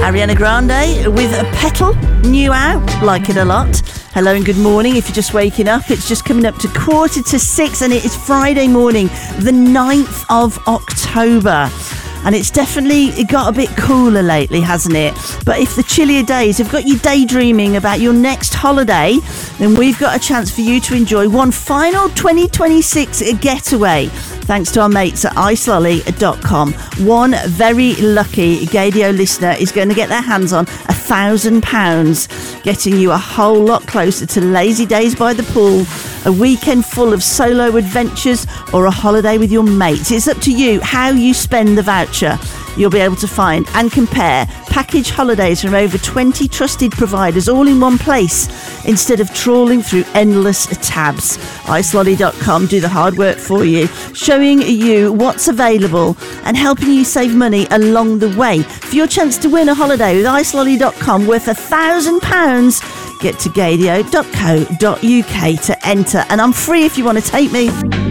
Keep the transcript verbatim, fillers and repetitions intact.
Ariana Grande with a Petal, new out, like it a lot. Hello and good morning. If you're just waking up, it's just coming up to quarter to six and it is Friday morning, the ninth of October. And it's definitely it got a bit cooler lately, hasn't it? But if the chillier days have got you daydreaming about your next holiday, then we've got a chance for you to enjoy one final twenty twenty-six getaway. Thanks to our mates at ice lolly dot com. One very lucky Gaydio listener is going to get their hands on a thousand pounds, getting you a whole lot closer to lazy days by the pool, a weekend full of solo adventures, or a holiday with your mates. It's up to you how you spend the voucher. You'll be able to find and compare package holidays from over twenty trusted providers all in one place instead of trawling through endless tabs. ice lolly dot com do the hard work for you, showing you what's available and helping you save money along the way. For your chance to win a holiday with ice lolly dot com worth a thousand pounds, get to gaydio dot co dot uk to enter. And I'm free if you want to take me.